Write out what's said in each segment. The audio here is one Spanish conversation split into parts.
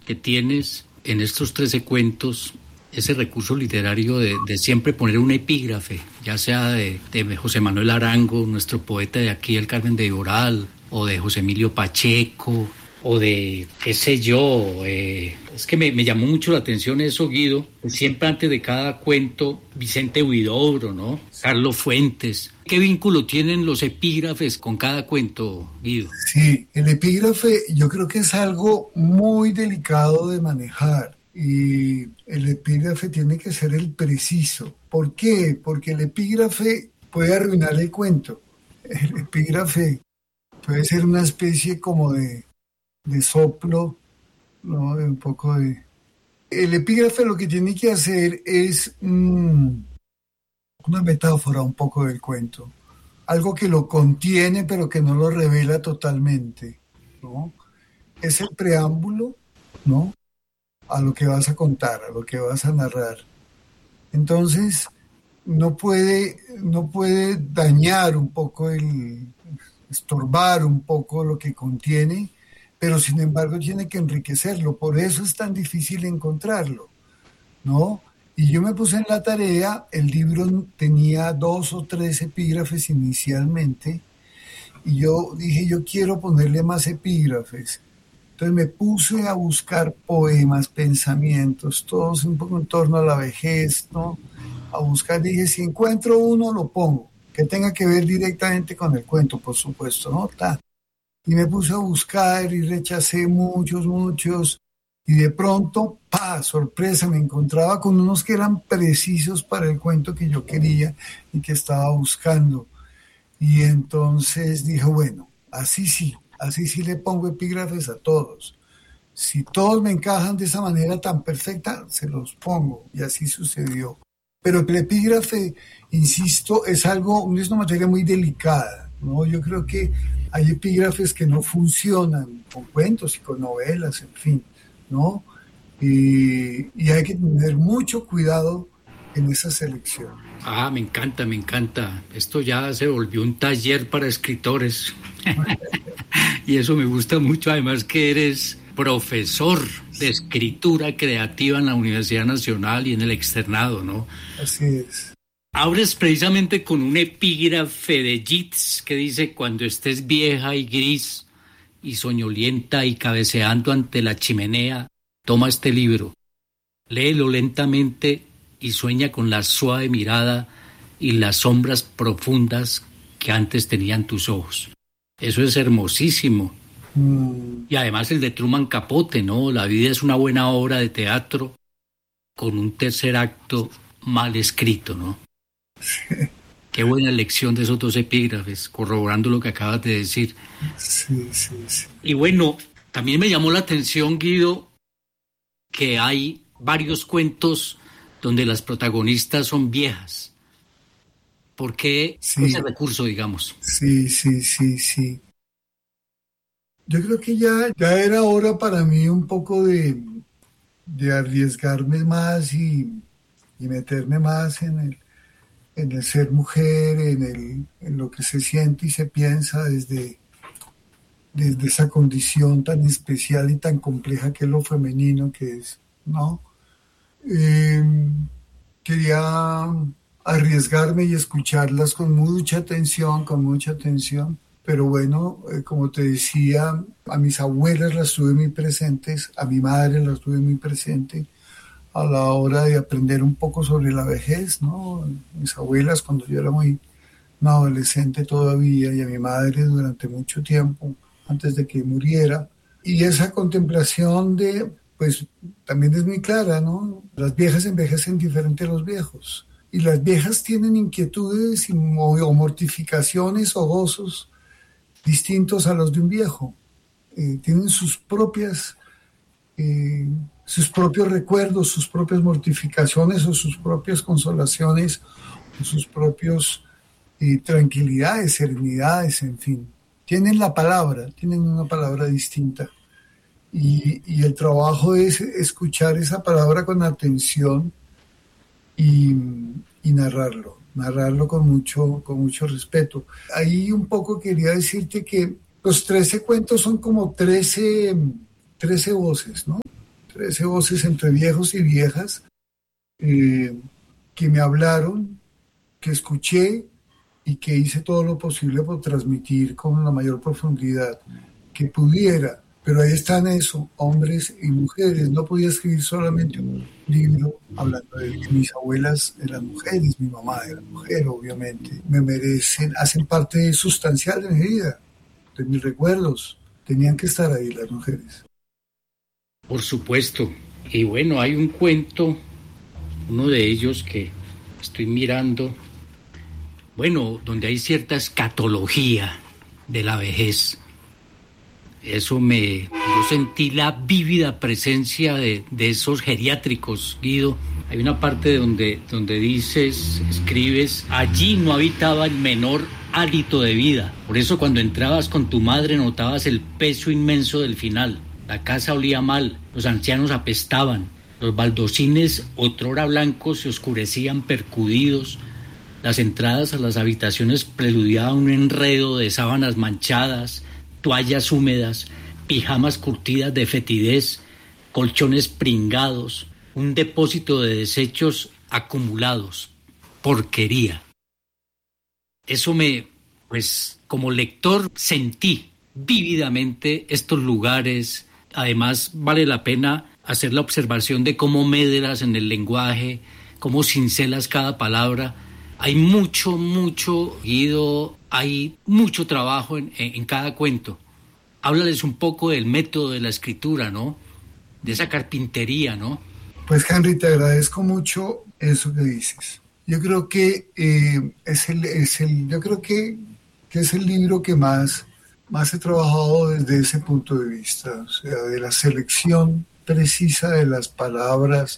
que tienes en estos 13 cuentos ese recurso literario de siempre poner un epígrafe, ya sea de José Manuel Arango, nuestro poeta de aquí, el Carmen de Iboral, o de José Emilio Pacheco, o de, qué sé yo, es que me llamó mucho la atención eso, Guido, siempre antes de cada cuento, Vicente Huidobro, ¿no? Carlos Fuentes. ¿Qué vínculo tienen los epígrafes con cada cuento, Guido? Sí, el epígrafe yo creo que es algo muy delicado de manejar y el epígrafe tiene que ser el preciso. ¿Por qué? Porque el epígrafe puede arruinar el cuento. El epígrafe puede ser una especie como de soplo, ¿no? De un poco de... El epígrafe lo que tiene que hacer es una metáfora un poco del cuento. Algo que lo contiene pero que no lo revela totalmente, ¿no? Es el preámbulo, ¿no? A lo que vas a contar, a lo que vas a narrar. Entonces, no puede dañar un poco estorbar un poco lo que contiene, pero sin embargo tiene que enriquecerlo. Por eso es tan difícil encontrarlo, ¿no? Y yo me puse en la tarea, el libro tenía 2 o 3 epígrafes inicialmente, y yo dije, yo quiero ponerle más epígrafes. Entonces me puse a buscar poemas, pensamientos, todos un poco en torno a la vejez, ¿no? A buscar, dije, si encuentro uno, lo pongo, que tenga que ver directamente con el cuento, por supuesto, ¿no? Y me puse a buscar y rechacé muchos, y de pronto, sorpresa, me encontraba con unos que eran precisos para el cuento que yo quería y que estaba buscando. Y entonces dije, bueno, así sí le pongo epígrafes a todos. Si todos me encajan de esa manera tan perfecta, se los pongo. Y así sucedió. Pero el epígrafe, insisto, es una materia muy delicada, ¿no? Yo creo que hay epígrafes que no funcionan con cuentos y con novelas, en fin, ¿no? Y hay que tener mucho cuidado en esa selección. Me encanta. Esto ya se volvió un taller para escritores. Y eso me gusta mucho, además que eres profesor de escritura creativa en la Universidad Nacional y en el externado, ¿no? Así es. Abres precisamente con un epígrafe de Yeats que dice: cuando estés vieja y gris y soñolienta y cabeceando ante la chimenea, toma este libro, léelo lentamente y sueña con la suave mirada y las sombras profundas que antes tenían tus ojos. Eso es hermosísimo. Y además el de Truman Capote, ¿no? La vida es una buena obra de teatro con un tercer acto mal escrito, ¿no? Sí. Qué buena elección de esos 2 epígrafes, corroborando lo que acabas de decir. Sí. Y bueno, también me llamó la atención, Guido, que hay varios cuentos donde las protagonistas son viejas. ¿Por qué ese recurso, digamos? Sí. Yo creo que ya era hora para mí un poco de arriesgarme más y meterme más en el ser mujer, en lo que se siente y se piensa desde esa condición tan especial y tan compleja que es lo femenino que es, ¿no? Quería arriesgarme y escucharlas con mucha atención, pero bueno, como te decía, a mis abuelas las tuve muy presentes, a mi madre las tuve muy presente a la hora de aprender un poco sobre la vejez, ¿no? Mis abuelas cuando yo era un adolescente todavía, y a mi madre durante mucho tiempo, antes de que muriera. Y esa contemplación pues también es muy clara, ¿no? Las viejas envejecen diferente a los viejos. Y las viejas tienen inquietudes o mortificaciones o gozos distintos a los de un viejo. Tienen sus propios recuerdos, sus propias mortificaciones o sus propias consolaciones, o sus propios tranquilidades, serenidades, en fin. Tienen una palabra distinta. Y el trabajo es escuchar esa palabra con atención y narrarlo con mucho respeto. Ahí un poco quería decirte que los 13 cuentos son como 13 voces, ¿no? 13 voces entre viejos y viejas que me hablaron, que escuché y que hice todo lo posible por transmitir con la mayor profundidad que pudiera. Pero ahí están eso, hombres y mujeres. No podía escribir solamente un libro hablando de que mis abuelas eran mujeres, mi mamá era mujer, obviamente. Me merecen, hacen parte sustancial de mi vida, de mis recuerdos. Tenían que estar ahí las mujeres. Por supuesto. Y bueno, hay un cuento, uno de ellos que estoy mirando, bueno, donde hay cierta escatología de la vejez. Yo sentí la vívida presencia de esos geriátricos, Guido. Hay una parte donde escribes, allí no habitaba el menor hálito de vida. Por eso cuando entrabas con tu madre notabas el peso inmenso del final. La casa olía mal, los ancianos apestaban, los baldocines otrora blancos se oscurecían percudidos, las entradas a las habitaciones preludiaban un enredo de sábanas manchadas, toallas húmedas, pijamas curtidas de fetidez, colchones pringados, un depósito de desechos acumulados, porquería. Eso pues como lector sentí vívidamente estos lugares. Además, vale la pena hacer la observación de cómo medras en el lenguaje, cómo cincelas cada palabra. Hay mucho, Guido, hay mucho trabajo en cada cuento. Háblales un poco del método de la escritura, ¿no? De esa carpintería, ¿no? Pues, Henry, te agradezco mucho eso que dices. Yo creo que es el libro que más he trabajado desde ese punto de vista, o sea, de la selección precisa de las palabras,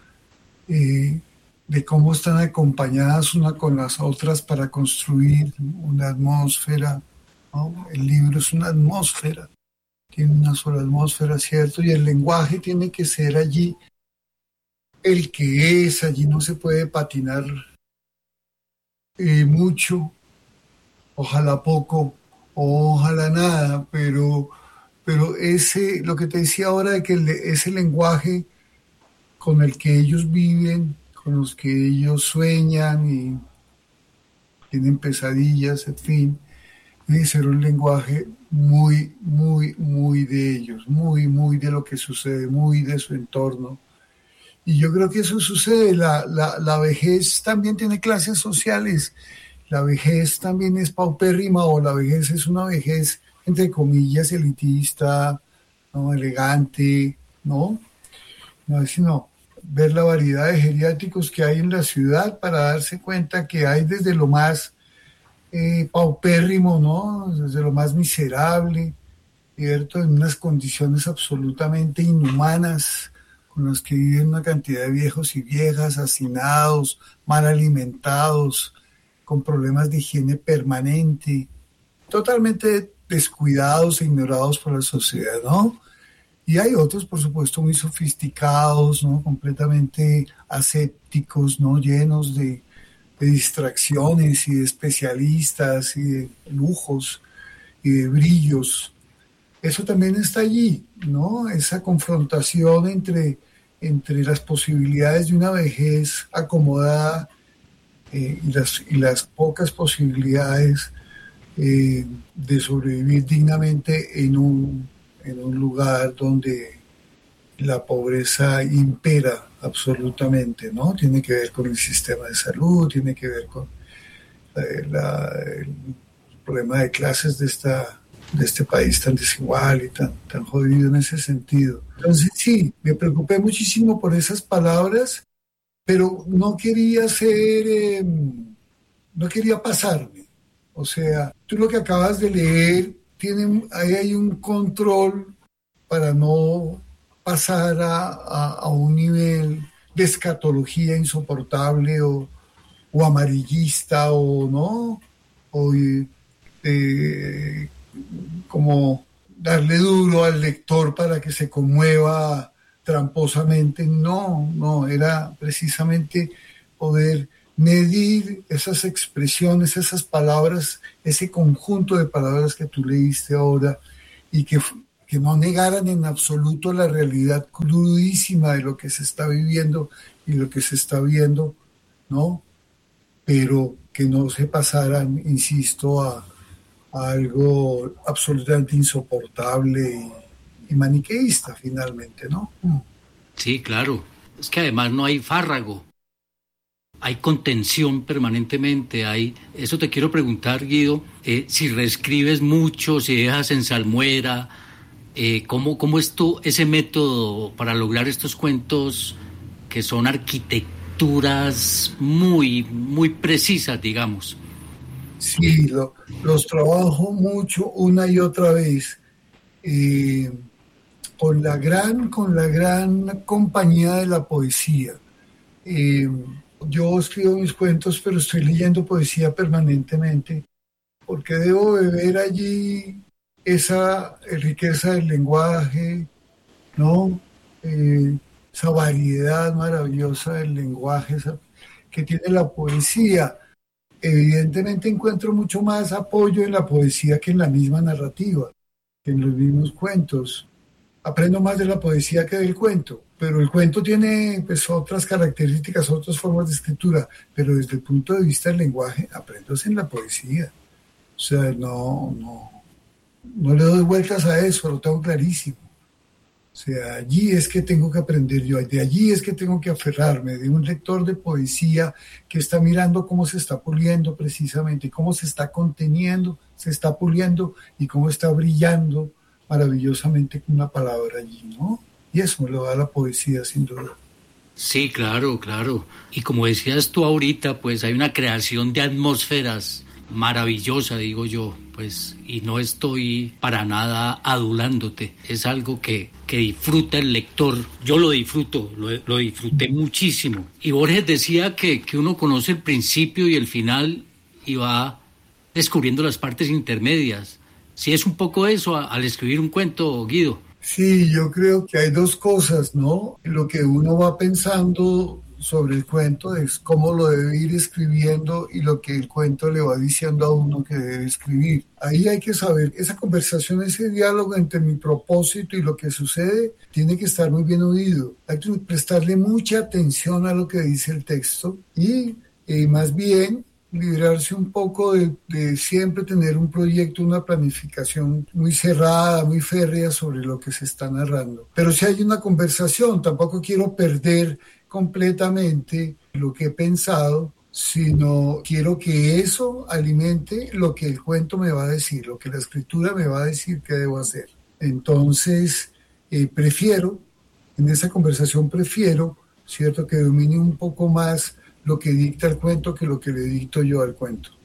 de cómo están acompañadas una con las otras para construir una atmósfera, ¿no? El libro es una atmósfera, tiene una sola atmósfera, ¿cierto? Y el lenguaje tiene que ser allí el que es, allí no se puede patinar mucho, ojalá poco, ojalá nada, pero lo que te decía ahora de que ese lenguaje con el que ellos viven, con los que ellos sueñan y tienen pesadillas, en fin, debe ser un lenguaje muy de ellos, muy de lo que sucede, muy de su entorno. Y yo creo que eso sucede. La vejez también tiene clases sociales. La vejez también es paupérrima, o la vejez es una vejez, entre comillas, elitista, ¿no? Elegante, ¿no? No es sino ver la variedad de geriátricos que hay en la ciudad para darse cuenta que hay desde lo más paupérrimo, ¿no? Desde lo más miserable, ¿cierto? En unas condiciones absolutamente inhumanas, con las que viven una cantidad de viejos y viejas, hacinados, mal alimentados, con problemas de higiene permanente, totalmente descuidados e ignorados por la sociedad, ¿no? Y hay otros, por supuesto, muy sofisticados, ¿no? Completamente asépticos, ¿no? Llenos de distracciones y de especialistas y de lujos y de brillos. Eso también está allí, ¿no? Esa confrontación entre las posibilidades de una vejez acomodada y las pocas posibilidades de sobrevivir dignamente en un lugar donde la pobreza impera absolutamente, ¿no? Tiene que ver con el sistema de salud, tiene que ver con el problema de clases de este país tan desigual y tan jodido en ese sentido. Entonces sí, me preocupé muchísimo por esas palabras, pero no quería pasarme. O sea, tú lo que acabas de leer, ahí hay un control para no pasar a un nivel de escatología insoportable o amarillista o no, o como darle duro al lector para que se conmueva tramposamente. No, era precisamente poder medir esas expresiones, esas palabras, ese conjunto de palabras que tú leíste ahora y que que no negaran en absoluto la realidad crudísima de lo que se está viviendo y lo que se está viendo, ¿no? Pero que no se pasaran, insisto, a algo absolutamente insoportable y maniqueísta finalmente, ¿no? Sí, claro. Es que además no hay fárrago, hay contención permanentemente. Eso te quiero preguntar, Guido, si reescribes mucho, si dejas en salmuera, ¿cómo es ese método para lograr estos cuentos que son arquitecturas muy, muy precisas, digamos? Sí, los trabajo mucho una y otra vez. Eh, con la gran compañía de la poesía. Eh, yo escribo mis cuentos, pero estoy leyendo poesía permanentemente, porque debo beber allí esa riqueza del lenguaje, ¿no? Esa variedad maravillosa del lenguaje que tiene la poesía. Evidentemente encuentro mucho más apoyo en la poesía que en la misma narrativa, que en los mismos cuentos. Aprendo más de la poesía que del cuento, pero el cuento tiene pues otras características, otras formas de escritura, pero desde el punto de vista del lenguaje aprendo en la poesía. O sea, no le doy vueltas a eso, lo tengo clarísimo. O sea, allí es que tengo que aprender yo, de allí es que tengo que aferrarme, de un lector de poesía que está mirando cómo se está puliendo precisamente, cómo se está conteniendo, se está puliendo y cómo está brillando maravillosamente con una palabra allí, ¿no? Y eso me lo da la poesía, sin duda. Sí, claro, claro. Y como decías tú ahorita, pues hay una creación de atmósferas maravillosa, digo yo, pues, y no estoy para nada adulándote. Es algo que disfruta el lector. Yo lo disfruto, lo disfruté muchísimo. Y Borges decía que uno conoce el principio y el final y va descubriendo las partes intermedias. Sí, es un poco eso al escribir un cuento, Guido. Sí, yo creo que hay dos cosas, ¿no? Lo que uno va pensando sobre el cuento es cómo lo debe ir escribiendo y lo que el cuento le va diciendo a uno que debe escribir. Ahí hay que saber, esa conversación, ese diálogo entre mi propósito y lo que sucede, tiene que estar muy bien oído. Hay que prestarle mucha atención a lo que dice el texto y más bien librarse un poco de siempre tener un proyecto, una planificación muy cerrada, muy férrea sobre lo que se está narrando. Pero si hay una conversación, tampoco quiero perder completamente lo que he pensado, sino quiero que eso alimente lo que el cuento me va a decir, lo que la escritura me va a decir que debo hacer. Entonces, en esa conversación prefiero, ¿cierto?, que domine un poco más lo que dicta el cuento que lo que le dicto yo al cuento.